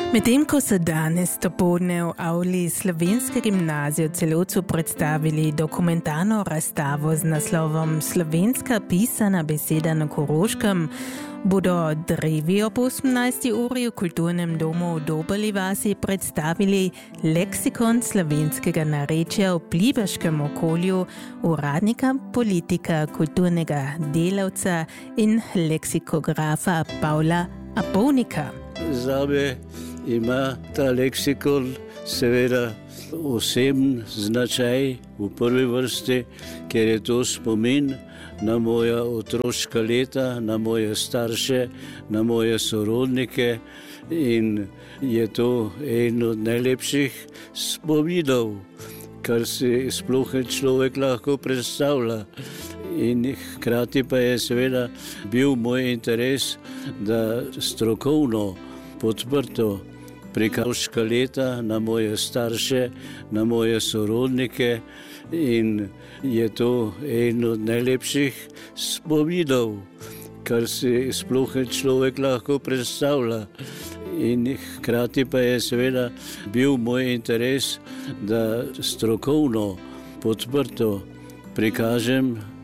Medtem ko so danes dopoldne v avli Slovenske gimnazije v Celovcu predstavili dokumentarno razstavo z naslovom Slovenska pisana beseda na Koroškem, bodo drevi ob 18. uri v kulturnem domu v Dobeli vasi predstavili leksikon slovenskega narečja v plibaškem okolju uradnika, politika, kulturnega delavca in leksikografa Pavla Apovnika. Zame ima ta leksikon seveda oseben značaj v prvi vrsti, ker je to spomin na moja otroška leta, na moje starše, na moje sorodnike in je to en od najlepših spominov, kar si sploh človek lahko predstavlja. In hkrati pa je seveda bil moj interes, da strokovno podprto prikaška leta na moje starše, na moje sorodnike in je to en od najlepših spominov, kar si sploh človek lahko predstavlja. In hkrati pa je seveda bil moj interes, da strokovno podprto prikažem